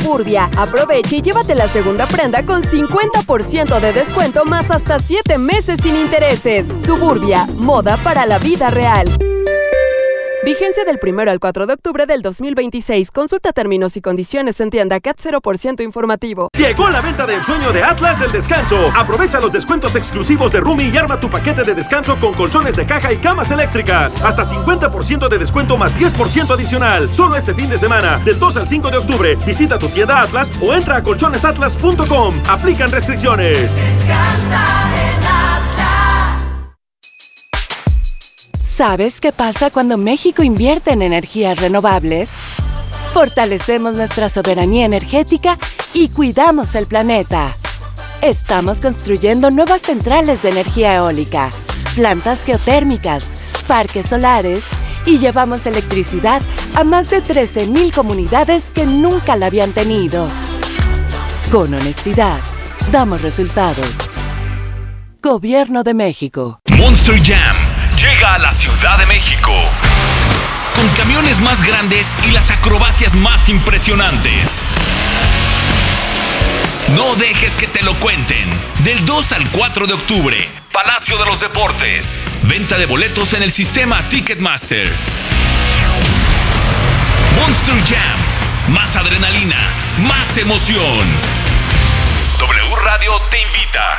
Suburbia. Aprovecha y llévate la segunda prenda con 50% de descuento más hasta 7 meses sin intereses. Suburbia, moda para la vida real. Vigencia del 1 al 4 de octubre del 2026. Consulta términos y condiciones en tienda CAT 0% informativo. Llegó la venta del sueño de Atlas del descanso. Aprovecha los descuentos exclusivos de Rumi y arma tu paquete de descanso con colchones de caja y camas eléctricas. Hasta 50% de descuento más 10% adicional. Solo este fin de semana, del 2 al 5 de octubre. Visita tu tienda Atlas o entra a colchonesatlas.com. Aplican restricciones. Descansa en Atlas. ¿Sabes qué pasa cuando México invierte en energías renovables? Fortalecemos nuestra soberanía energética y cuidamos el planeta. Estamos construyendo nuevas centrales de energía eólica, plantas geotérmicas, parques solares y llevamos electricidad a más de 13,000 comunidades que nunca la habían tenido. Con honestidad, damos resultados. Gobierno de México. Monster Jam llega a la Ciudad de México con camiones más grandes y las acrobacias más impresionantes. No dejes que te lo cuenten. Del 2 al 4 de octubre, Palacio de los Deportes. Venta de boletos en el sistema Ticketmaster. Monster Jam. Más adrenalina, más emoción. W Radio te invita.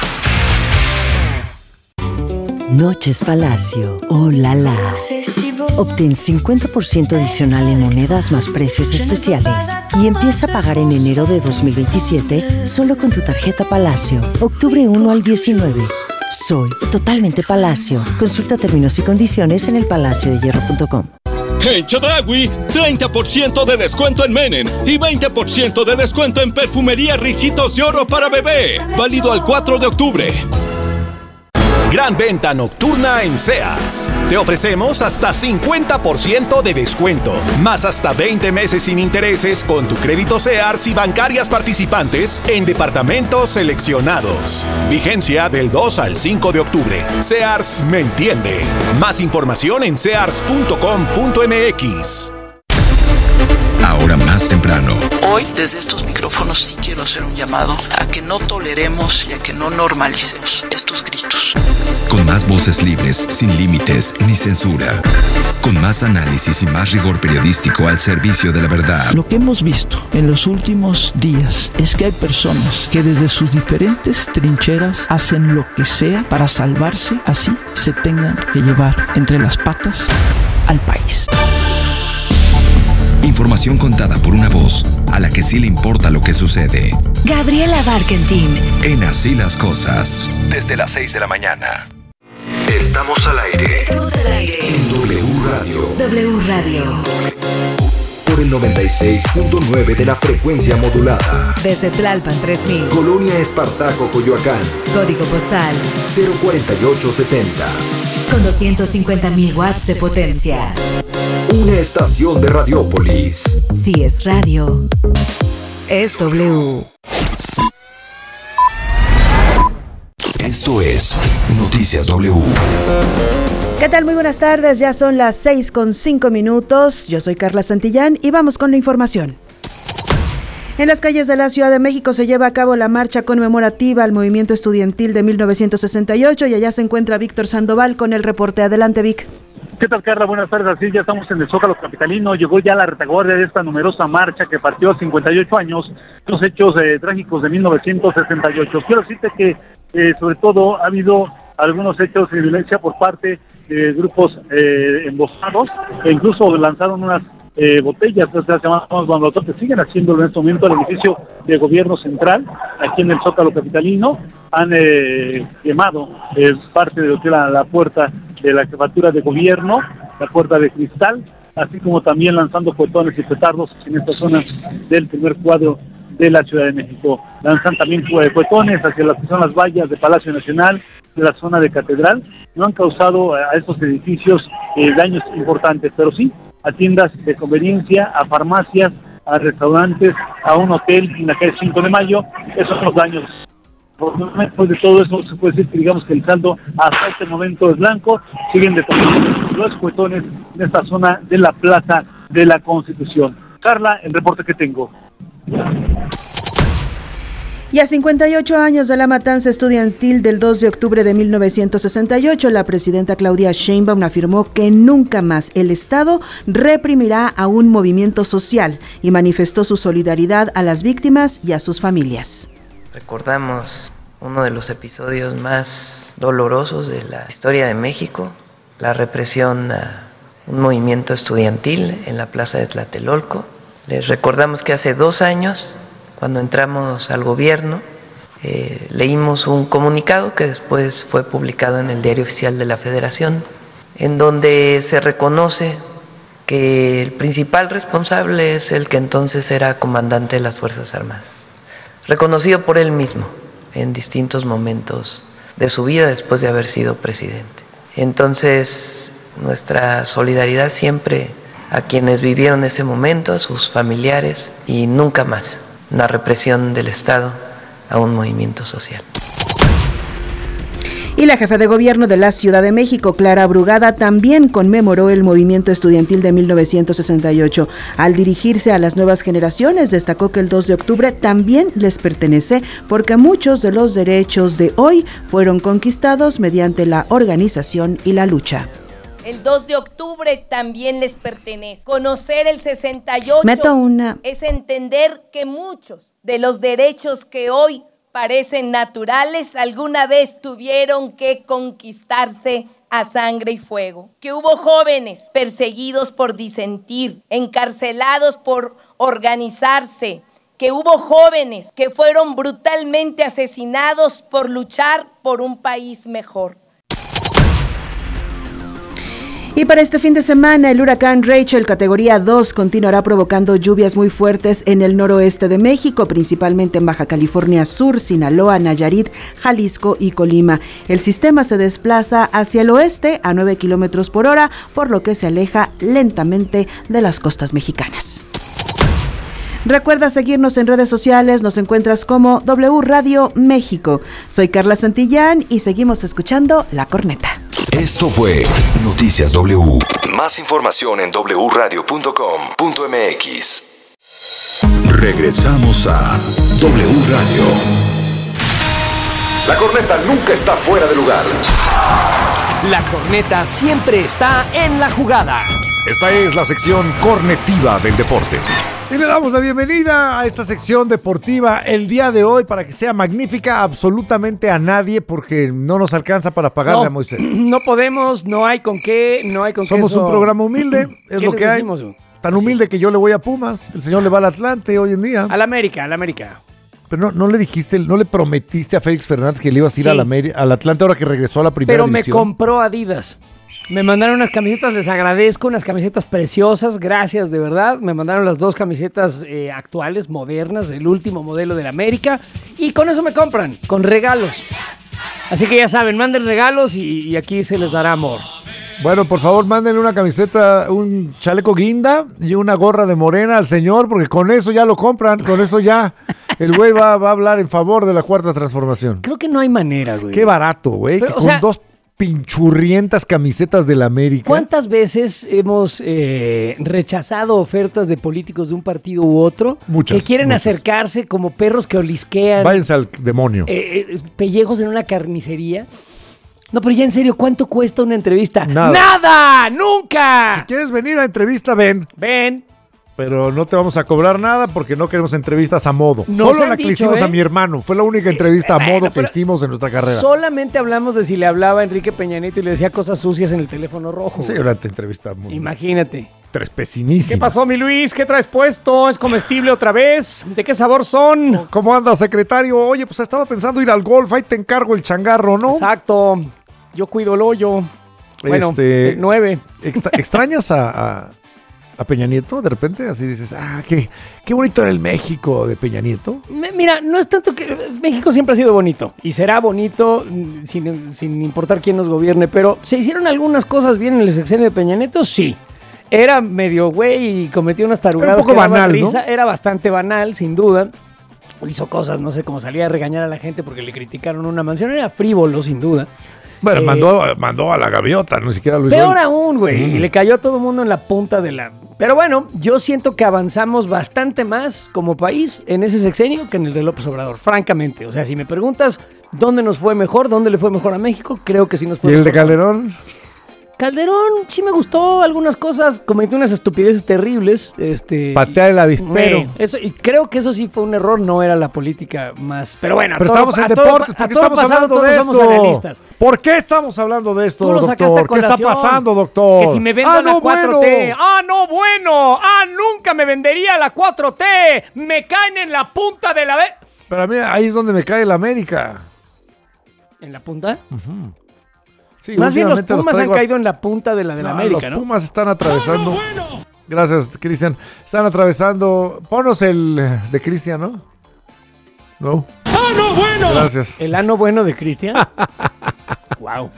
Noches Palacio. ¡Oh, la la! Obtén 50% adicional en monedas más precios especiales y empieza a pagar en enero de 2027 solo con tu tarjeta Palacio. Octubre 1 al 19. Soy totalmente Palacio. Consulta términos y condiciones en elpalaciodehierro.com. En Chedraui, 30% de descuento en Menem y 20% de descuento en perfumería Ricitos de Oro para bebé. Válido al 4 de octubre. Gran venta nocturna en Sears. Te ofrecemos hasta 50% de descuento, más hasta 20 meses sin intereses con tu crédito Sears y bancarias participantes en departamentos seleccionados. Vigencia del 2 al 5 de octubre. Sears me entiende. Más información en sears.com.mx. Ahora más temprano. Hoy, desde estos micrófonos, sí quiero hacer un llamado a que no toleremos y a que no normalicemos estos gritos. Con más voces libres, sin límites ni censura. Con más análisis y más rigor periodístico al servicio de la verdad. Lo que hemos visto en los últimos días es que hay personas que desde sus diferentes trincheras hacen lo que sea para salvarse, así se tengan que llevar entre las patas al país. Información contada por una voz a la que sí le importa lo que sucede. Gabriela Barkentin. En Así las Cosas. Desde las 6 de la mañana. Estamos al aire. Estamos al aire. En W Radio. W Radio. Por el 96.9 de la frecuencia modulada. Desde Tlalpan 3000. Colonia Espartaco, Coyoacán. Código postal 04870. Con 250,000 watts de potencia. Una estación de Radiópolis. Si es radio, es W. Esto es Noticias W. ¿Qué tal? Muy buenas tardes, ya son las 6:05. Yo soy Carla Santillán y vamos con la información. En las calles de la Ciudad de México se lleva a cabo la marcha conmemorativa al movimiento estudiantil de 1968 y allá se encuentra Víctor Sandoval con el reporte. Adelante, Vic. ¿Qué tal, Carla? Buenas tardes. Así ya estamos en el Zócalo capitalino. Llegó ya la retaguardia de esta numerosa marcha que partió a 58 años, los hechos trágicos de 1968. Quiero decirte que sobre todo ha habido algunos hechos de violencia por parte de grupos emboscados e incluso lanzaron unas botellas, o sea, se llaman que siguen haciéndolo en este momento al edificio de gobierno central, aquí en el Zócalo capitalino. Han quemado parte de lo que era la puerta de la jefatura de gobierno, la puerta de cristal, así como también lanzando cohetones y petardos en esta zona del primer cuadro de la Ciudad de México. Lanzan también cohetones hacia las que son las vallas de Palacio Nacional, de la zona de Catedral. No han causado a estos edificios daños importantes, pero sí a tiendas de conveniencia, a farmacias, a restaurantes, a un hotel en la calle 5 de Mayo. Esos son los daños. Después de todo eso, se puede decir que digamos que el saldo hasta este momento es blanco. Siguen deteniendo los cohetones en esta zona de la Plaza de la Constitución. Carla, el reporte que tengo. Y a 58 años de la matanza estudiantil del 2 de octubre de 1968, la presidenta Claudia Sheinbaum afirmó que nunca más el Estado reprimirá a un movimiento social y manifestó su solidaridad a las víctimas y a sus familias. Recordamos uno de los episodios más dolorosos de la historia de México, la represión a un movimiento estudiantil en la plaza de Tlatelolco. Les recordamos que hace 2 años, cuando entramos al gobierno, leímos un comunicado que después fue publicado en el Diario Oficial de la Federación, en donde se reconoce que el principal responsable es el que entonces era comandante de las Fuerzas Armadas, reconocido por él mismo en distintos momentos de su vida después de haber sido presidente. Entonces, nuestra solidaridad siempre a quienes vivieron ese momento, a sus familiares, y nunca más una represión del Estado a un movimiento social. Y la jefa de gobierno de la Ciudad de México, Clara Brugada, también conmemoró el movimiento estudiantil de 1968. Al dirigirse a las nuevas generaciones, destacó que el 2 de octubre también les pertenece porque muchos de los derechos de hoy fueron conquistados mediante la organización y la lucha. El 2 de octubre también les pertenece. Conocer el 68 es entender que muchos de los derechos que hoy parecen naturales alguna vez tuvieron que conquistarse a sangre y fuego. Que hubo jóvenes perseguidos por disentir, encarcelados por organizarse. Que hubo jóvenes que fueron brutalmente asesinados por luchar por un país mejor. Y para este fin de semana, el huracán Rachel, categoría 2, continuará provocando lluvias muy fuertes en el noroeste de México, principalmente en Baja California Sur, Sinaloa, Nayarit, Jalisco y Colima. El sistema se desplaza hacia el oeste a 9 kilómetros por hora, por lo que se aleja lentamente de las costas mexicanas. Recuerda seguirnos en redes sociales, nos encuentras como W Radio México. Soy Carla Santillán y seguimos escuchando La Corneta. Esto fue Noticias W. Más información en wradio.com.mx. Regresamos a W Radio. La corneta nunca está fuera de lugar. La corneta siempre está en la jugada. Esta es la sección cornetiva del deporte. Y le damos la bienvenida a esta sección deportiva el día de hoy para que sea magnífica absolutamente a nadie porque no nos alcanza para pagarle a Moisés. No podemos, no hay con qué, Somos un programa humilde, es lo que hay. Tan humilde que yo le voy a Pumas, el señor le va al Atlante hoy en día. Al América. Pero no le dijiste, no le prometiste a Félix Fernández que le ibas a ir al Atlante ahora que regresó a la primera división. Pero me compró Adidas. Me mandaron unas camisetas, les agradezco, unas camisetas preciosas, gracias de verdad. Me mandaron las 2 camisetas actuales, modernas, el último modelo del América. Y con eso me compran, con regalos. Así que ya saben, manden regalos y aquí se les dará amor. Bueno, por favor, mándenle una camiseta, un chaleco guinda y una gorra de morena al señor, porque con eso ya lo compran, con eso ya el güey va a hablar en favor de la Cuarta Transformación. Creo que no hay manera, güey. Qué barato, güey, que con 2 pinchurrientas camisetas del América. ¿Cuántas veces hemos rechazado ofertas de políticos de un partido u otro? Muchas. Que quieren acercarse como perros que olisquean. Váyanse al demonio. Pellejos en una carnicería. No, pero ya en serio, ¿cuánto cuesta una entrevista? ¡Nada! ¡Nunca! Si quieres venir a entrevista, ven. Pero no te vamos a cobrar nada porque no queremos entrevistas a modo. Solo la que le hicimos a mi hermano. Fue la única entrevista a modo que hicimos en nuestra carrera. Solamente hablamos de si le hablaba a Enrique Peña Nieto y le decía cosas sucias en el teléfono rojo. Sí, una entrevista muy... Imagínate. Pesinísima. ¿Qué pasó, mi Luis? ¿Qué traes puesto? ¿Es comestible otra vez? ¿De qué sabor son? ¿Cómo anda, secretario? Oye, pues estaba pensando ir al golf. Ahí te encargo el changarro, ¿no? Exacto. Yo cuido el hoyo. Bueno, 9. ¿Extrañas a Peña Nieto de repente? Así dices, qué bonito era el México de Peña Nieto. Mira, no es tanto que... México siempre ha sido bonito y será bonito sin importar quién nos gobierne, pero ¿se hicieron algunas cosas bien en el sexenio de Peña Nieto? Sí. Era medio güey y cometió unas tarugadas. Era un poco banal, risa, ¿no? Era bastante banal, sin duda. Hizo cosas, no sé, como salía a regañar a la gente porque le criticaron una mansión. Era frívolo, sin duda. Bueno, mandó a la gaviota, ni siquiera lo hizo. Peor aún, güey. Y le cayó a todo el mundo en la punta de la... Pero bueno, yo siento que avanzamos bastante más como país en ese sexenio que en el de López Obrador, francamente. O sea, si me preguntas dónde nos fue mejor, dónde le fue mejor a México, creo que sí nos fue mejor. ¿Y el de Calderón? Calderón sí me gustó algunas cosas, cometió unas estupideces terribles. Patear el avispero. Eso, y creo que eso sí fue un error, no era la política más. Pero bueno, pero estamos en deportes, ¿por qué estamos hablando de esto? ¿Por qué estamos hablando de esto, doctor? ¿Qué está pasando, doctor? Que si me vendo la 4T. Nunca me vendería la 4T. Me caen en la punta de la... Pero a mí ahí es donde me cae el América. ¿En la punta? Uh-huh. Sí, más bien los Pumas han caído en la punta de la América, ¿no? Los Pumas están atravesando. Gracias, Cristian. Están atravesando. Ponos el de Cristian, ¿no? No. ¡Ano bueno! Gracias. ¿El ano bueno de Cristian? Wow.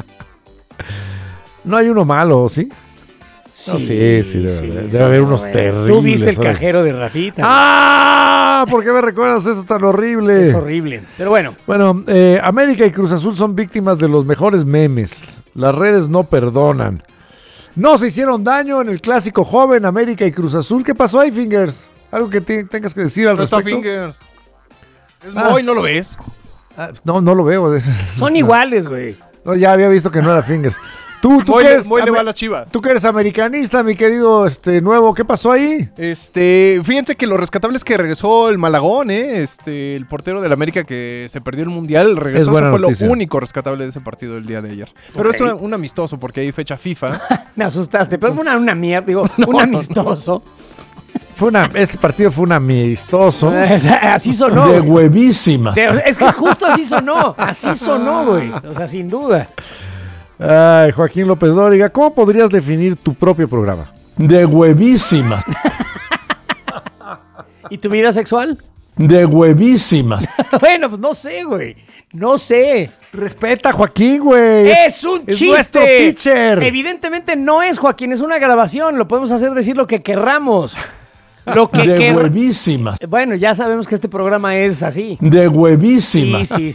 No hay uno malo, ¿sí? Sí, debe haber unos terribles. Tú viste el cajero de Rafita. ¡Ah! ¿Por qué me recuerdas eso tan horrible? Es horrible, pero bueno. Bueno, América y Cruz Azul son víctimas de los mejores memes. Las redes no perdonan. No se hicieron daño en el clásico joven América y Cruz Azul. ¿Qué pasó ahí, Fingers? ¿Algo que tengas que decir al respecto? No está Fingers. Es Moy, ¿no lo ves? No lo veo. Son iguales, güey. No, ya había visto que no era Fingers. Tú le va a las Chivas. Tú que eres americanista, mi querido nuevo, ¿qué pasó ahí? Fíjense que lo rescatable es que regresó el Malagón, el portero del América que se perdió el Mundial, regresó, eso fue lo único rescatable de ese partido del día de ayer. Pero es un amistoso porque hay fecha FIFA. Me asustaste, pero fue una mierda, digo, un amistoso. Este partido fue un amistoso. Así sonó. De huevísima. Es que justo así sonó, güey. O sea, sin duda. Ay, Joaquín López Dóriga, ¿cómo podrías definir tu propio programa? De huevísima. ¿Y tu vida sexual? De huevísima. Bueno, pues no sé, güey. No sé. Respeta a Joaquín, güey. Es un chiste. Es nuestro pitcher. Evidentemente no es, Joaquín, es una grabación. Lo podemos hacer decir lo que querramos. De huevísima. Bueno, ya sabemos que este programa es así. De huevísima. Sí.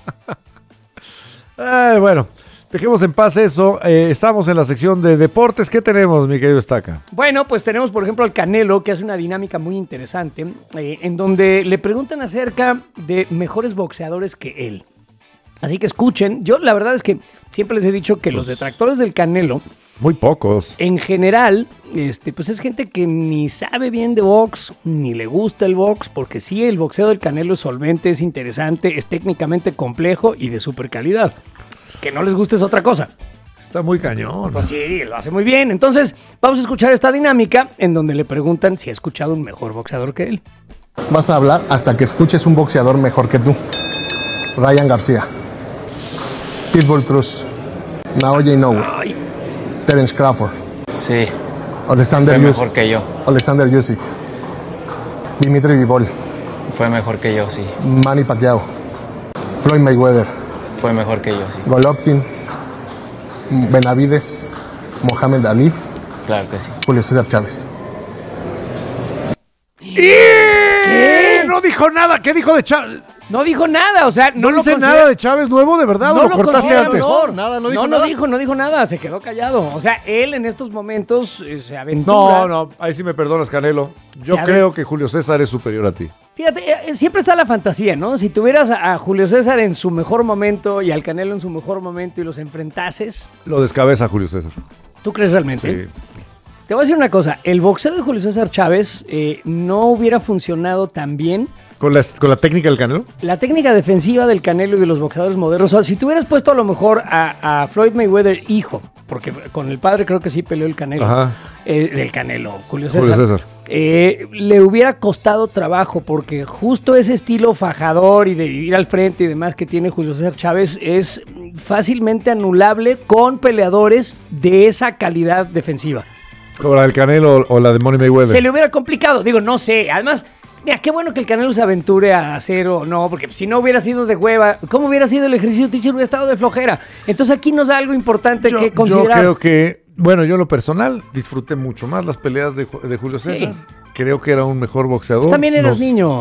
Ay, bueno. Dejemos en paz eso. Estamos en la sección de deportes. ¿Qué tenemos, mi querido Estaca? Bueno, pues tenemos, por ejemplo, al Canelo, que hace una dinámica muy interesante, en donde le preguntan acerca de mejores boxeadores que él. Así que escuchen. Yo, la verdad es que siempre les he dicho que los detractores del Canelo... Muy pocos. En general, pues es gente que ni sabe bien de box, ni le gusta el box, porque sí, el boxeo del Canelo es solvente, es interesante, es técnicamente complejo y de super calidad. Que no les guste es otra cosa. Está muy cañón. Pues sí, lo hace muy bien. Entonces, vamos a escuchar esta dinámica en donde le preguntan si ha escuchado un mejor boxeador que él. Vas a hablar hasta que escuches un boxeador mejor que tú. Ryan García, Pitbull Cruz, Naoya Inoue, Terence Crawford. Sí. Alexander Fue mejor que yo. Alexander Usyk, Dimitri Bivol. Fue mejor que yo, sí. Manny Pacquiao, Floyd Mayweather. Fue mejor que yo, sí. Golovkin, Benavides, Mohamed Ali. Claro que sí. Julio César Chávez. ¿Qué? No dijo nada. ¿Qué dijo de Chávez? No dijo nada, o sea, no dice nada de Chávez nuevo, ¿de verdad? No ¿O lo cortaste antes? No dijo nada, se quedó callado. O sea, él en estos momentos se aventura. No, ahí sí me perdonas, Canelo. Yo creo que Julio César es superior a ti. Fíjate, siempre está la fantasía, ¿no? Si tuvieras a Julio César en su mejor momento y al Canelo en su mejor momento y los enfrentases... Lo descabeza Julio César. ¿Tú crees realmente? Sí. Te voy a decir una cosa, el boxeo de Julio César Chávez no hubiera funcionado tan bien... ¿Con la técnica del Canelo? La técnica defensiva del Canelo y de los boxeadores modernos. O sea, si tú hubieras puesto a lo mejor a Floyd Mayweather hijo, porque con el padre creo que sí peleó el Canelo. Ajá. Del Canelo, Julio César. Le hubiera costado trabajo, porque justo ese estilo fajador y de ir al frente y demás que tiene Julio César Chávez es fácilmente anulable con peleadores de esa calidad defensiva. ¿Como la del Canelo o la de Money Mayweather? Se le hubiera complicado, digo, no sé. Además... Mira, qué bueno que el Canelo se aventure a hacer o no, porque si no hubiera sido de hueva, ¿cómo hubiera sido el ejercicio, teacher? Hubiera estado de flojera. Entonces aquí nos da algo importante que considerar. Yo creo que, bueno, yo en lo personal disfruté mucho más las peleas de Julio César. Sí. Creo que era un mejor boxeador. Pues también eras niño.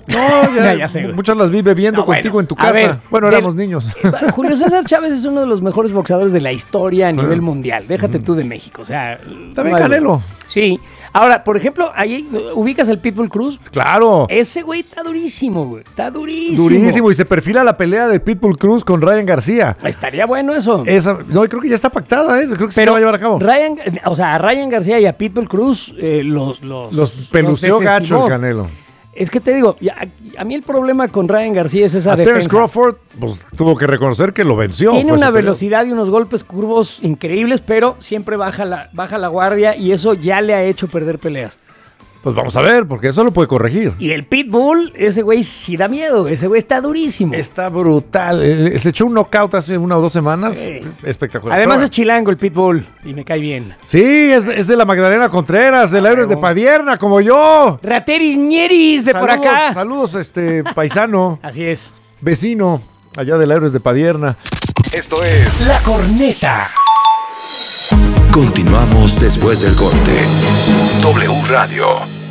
No, ya sé. Muchas las vi bebiendo contigo en tu casa. Bueno, éramos niños. Julio César Chávez es uno de los mejores boxeadores de la historia a nivel mundial. Déjate tú de México. O sea, también Canelo. Sí. Ahora, por ejemplo, ahí ubicas el Pitbull Cruz. Claro. Ese güey está durísimo, güey. Está durísimo. Durísimo. Y se perfila la pelea de Pitbull Cruz con Ryan García. Estaría bueno eso. No, creo que ya está pactada, ¿eh? Creo que se va a llevar a cabo. A Ryan García y a Pitbull Cruz los peluceó gacho el Canelo. Es que te digo, a mí el problema con Ryan García es esa defensa. Terence Crawford pues, tuvo que reconocer que lo venció. Tiene una velocidad y unos golpes curvos increíbles, pero siempre baja la guardia y eso ya le ha hecho perder peleas. Pues vamos a ver, porque eso lo puede corregir. Y el Pitbull, ese güey sí da miedo. Ese güey está durísimo. Está brutal. Se echó un knockout hace 1 o 2 semanas. Espectacular. Además es chilango el Pitbull y me cae bien. Sí, es de la Magdalena Contreras, de la Héroes de Padierna, como yo. Rateris ñeris de saludos, por acá. Saludos, paisano. Así es. Vecino, allá de la Héroes de Padierna. Esto es La Corneta. Continuamos después del corte. W Radio.